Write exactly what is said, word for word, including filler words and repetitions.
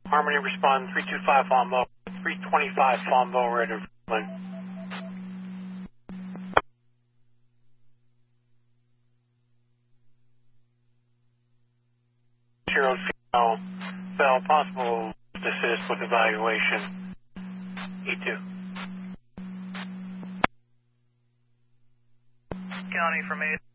Harmony respond three two five Falmouth, three twenty-five Falmouth, ready to Flint. Zero zero, Bell, possible assist with evaluation. E two. County from eight.